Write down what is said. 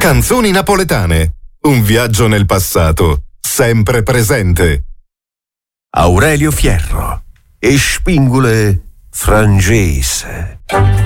Canzoni napoletane. Un viaggio nel passato, sempre presente. Aurelio Fierro e Spingule Frangese.